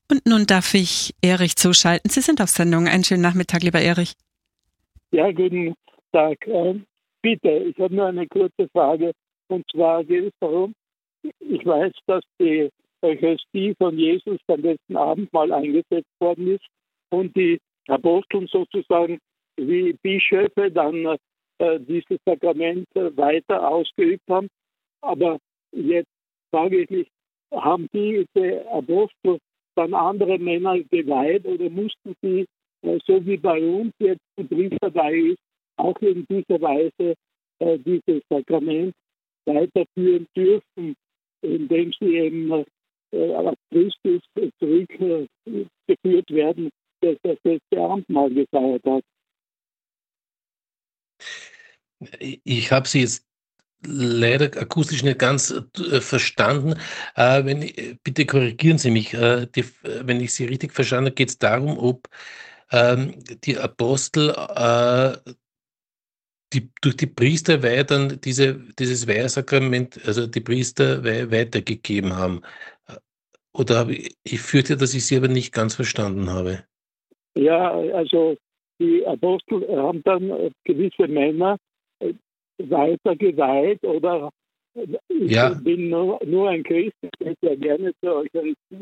Und nun darf ich Erich zuschalten. Sie sind auf Sendung. Einen schönen Nachmittag, lieber Erich. Ja, guten Tag. Bitte, ich habe nur eine kurze Frage. Und zwar geht es darum, ich weiß, dass die Eucharistie von Jesus beim letzten Abendmahl eingesetzt worden ist und die Apostel sozusagen wie Bischöfe dann dieses Sakrament weiter ausgeübt haben. Aber jetzt frage ich mich, haben diese Apostel dann andere Männer geweiht oder mussten sie, so wie bei uns jetzt die Priesterweihe ist, auch in dieser Weise dieses Sakrament weiterführen dürfen, indem sie eben auf Christus zurückgeführt werden, dass das letzte Abendmahl gefeiert hat. Ich habe Sie jetzt leider akustisch nicht ganz verstanden. Bitte korrigieren Sie mich. Wenn ich Sie richtig verstanden habe, geht es darum, ob die Apostel durch die Priesterweihe dann dieses Weihesakrament, also die Priesterweihe weitergegeben haben. Oder ich fürchte, dass ich Sie aber nicht ganz verstanden habe. Ja, also die Apostel haben dann gewisse Männer weiter geweiht oder ich Ja. bin nur ein Christ, ich gehe ja gerne zur Eucharistie